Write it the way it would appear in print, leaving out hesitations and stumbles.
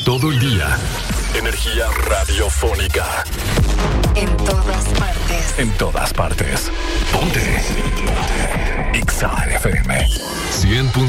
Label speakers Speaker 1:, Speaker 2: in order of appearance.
Speaker 1: todo el día. Energía radiofónica.
Speaker 2: En todas partes.
Speaker 1: En todas partes. Ponte.